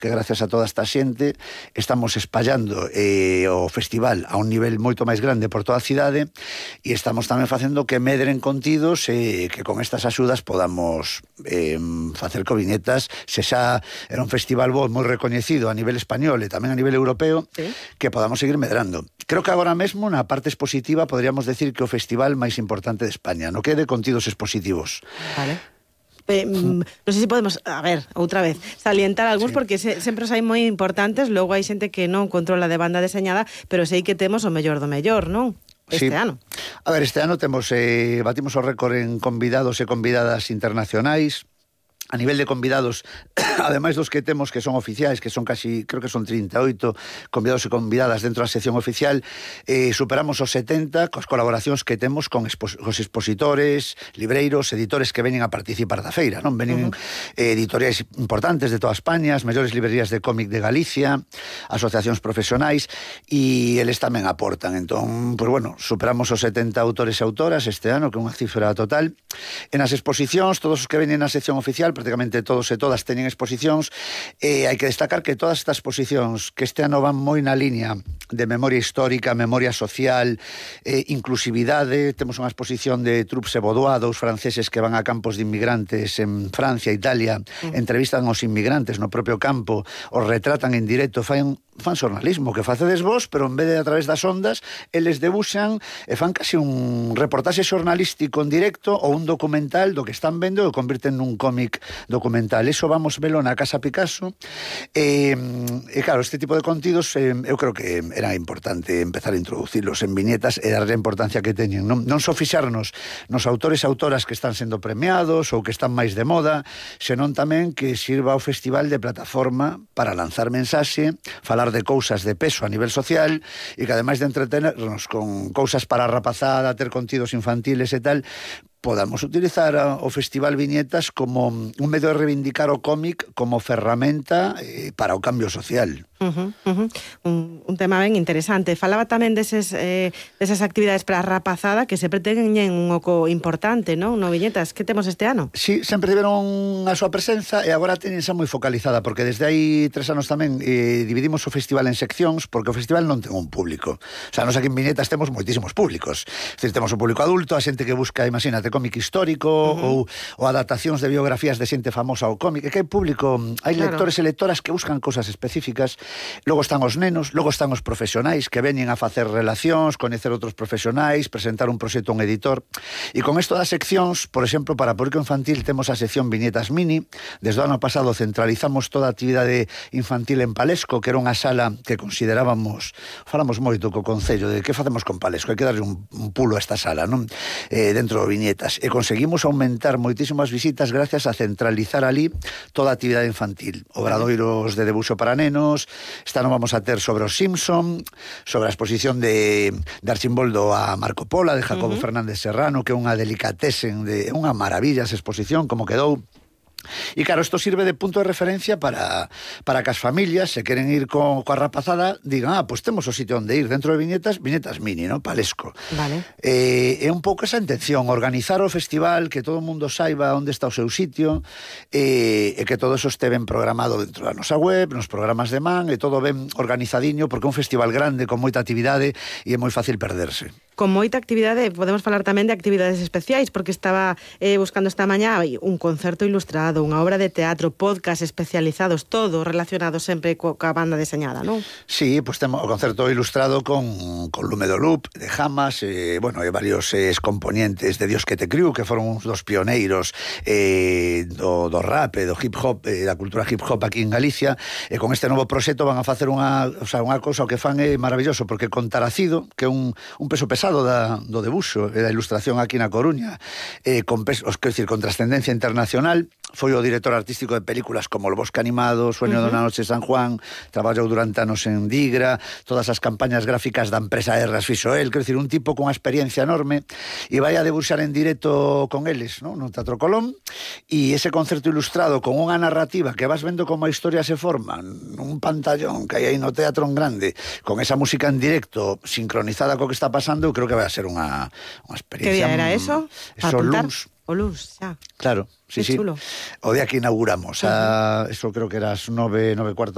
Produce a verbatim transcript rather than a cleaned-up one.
que gracias a toda esta xente estamos espallando eh, o festival a un nivel moito máis grande por toda a cidade e estamos tamén facendo que medren contidos e que con estas axudas podamos eh, facer que viñetas se xa era un festival bo moi recoñecido a nivel español e tamén a nivel europeo, sí, que podamos seguir medrando. Creo que agora mesmo na parte expositiva podríamos decir que o festival máis importante de España, no que é de contidos expositivos. Vale. Eh, non sei se podemos, a ver, outra vez, salientar algúns, sí, porque se, sempre os hai moi importantes, logo hai xente que non controla de banda deseñada, pero sei que temos o mellor do mellor, non? Este sí. ano. A ver, este ano temos, eh, batimos o récord en convidados e convidadas internacionais. A nivel de convidados, ademais dos que temos que son oficiais, que son casi, creo que son trinta e oito convidados e convidadas dentro da sección oficial, eh, superamos os setenta cos colaboracións que temos con expos, os expositores, libreiros, editores que veñen a participar da feira, non? Venen uh -huh. eh, editoriais importantes de toda España, as mellores librerías de cómic de Galicia, asociacións profesionais, e eles tamén aportan. Entón, pues bueno, superamos os setenta autores e autoras este ano, que é unha cifra total. En as exposicións, todos os que veñen na sección oficial, prácticamente todos e todas teñen exposicións, e hai que destacar que todas estas exposicións que este ano van moi na liña de memoria histórica, memoria social, eh, inclusividade. Temos unha exposición de Trups e Baudois, dous franceses que van a campos de inmigrantes en Francia, Italia, mm. entrevistan aos inmigrantes no propio campo, os retratan en directo, fan fan xornalismo que facedes vos, pero en vez de a través das ondas, eles debuxan e fan casi un reportaxe xornalístico en directo ou un documental do que están vendo e o convirten nun cómic documental. Eso vamos velo na Casa Picasso. E, e claro, este tipo de contidos eh, eu creo que era importante empezar a introducirlos en viñetas e darle a importancia que teñen. Non, non só fixarnos nos autores e autoras que están sendo premiados ou que están máis de moda, senón tamén que sirva o festival de plataforma para lanzar mensaxe, falar de cousas de peso a nivel social e que ademais de entretenernos con cousas para a rapazada, ter contidos infantiles e tal, podamos utilizar o Festival Viñetas como un medio de reivindicar o cómic como ferramenta eh, para o cambio social. Uh -huh, uh -huh. Un, un tema ben interesante. Falaba tamén deses, eh, desas actividades para a rapazada que sempre teñen un oco importante, non? No Viñetas, que temos este ano? Sí, sempre tiveron a súa presenza e agora teñen xa moi focalizada, porque desde hai tres anos tamén eh, dividimos o festival en seccións, porque o festival non ten un público. O sea, nos aquí en Viñetas temos moitísimos públicos. Es decir, temos o público adulto, a xente que busca, imagínate, cómic histórico, uh -huh. ou, ou adaptacións de biografías de xente famosa ao cómic, que hai público, hai claro. lectores e lectoras que buscan cosas específicas. Logo están os nenos, logo están os profesionais que veñen a facer relacións, coñecer outros profesionais, presentar un proxecto a un editor. E con isto das seccións, por exemplo, para público infantil temos a sección Viñetas Mini. Desde o ano pasado centralizamos toda a actividade infantil en Palesco, que era unha sala que considerábamos, falamos moito co Concello de que facemos con Palesco, hai que darle un, un pulo a esta sala, non? Eh, dentro do Viñetas. E conseguimos aumentar moitísimas visitas gracias a centralizar ali toda a actividade infantil. Obradoiros de debuxo para nenos. Esta non vamos a ter sobre os Simpson, sobre a exposición de, de Archimboldo a Marco Polo, de Jacobo uh -huh. Fernández Serrano, que é unha delicatesen, de unha maravilla esa exposición, como quedou. E claro, isto sirve de punto de referencia para, para que as familias, se queren ir co, coa rapazada, digan, ah, pois pues temos o sitio onde ir, dentro de Viñetas, Viñetas Mini, ¿no? Palesco. Vale. Eh, é un pouco esa intención, organizar o festival, que todo o mundo saiba onde está o seu sitio, eh, e que todo eso este ben programado dentro da nosa web, nos programas de man, e todo ben organizadiño, porque é un festival grande, con moita actividade, e é moi fácil perderse. Con moita actividade, podemos falar tamén de actividades especiais, porque estaba eh, buscando esta mañá un concerto ilustrado, unha obra de teatro, podcast especializados, todo relacionado sempre coa banda deseñada, non? Sí, pois pues temos o concerto ilustrado con, con Lume do Loop, de Hamas, eh, bueno, e varios eh, componentes de Dios que te criu, que foron uns dos pioneiros eh, do, do rap, do hip hop, eh, da cultura hip hop aquí en Galicia, e con este novo proxecto van a facer unha, o sea, unha cousa que fan é maravilloso, porque con Taracido, que é un, un peso pesado da, do debuxo e da ilustración aquí na Coruña, eh, con, peso, quero dicir, con trascendencia internacional, foi o director artístico de películas como El Bosque Animado, Sueño uh -huh. de unha noche San Juan, traballou durante anos en Digra, todas as campañas gráficas da empresa R as fixo el, quero dicir, un tipo con unha experiencia enorme, e vai a debuxar en directo con eles, ¿no? No Teatro Colón, e ese concerto ilustrado con unha narrativa que vas vendo como a historia se forma, un pantallón que hai aí no teatro en grande, con esa música en directo sincronizada co que está pasando, eu creo que vai a ser unha, unha experiencia. Que día era eso? Eso, luns. O luz, xa. Claro, sí, Qué sí. chulo. O día que inauguramos, uh -huh. a, eso creo que era as nove, nove cuarto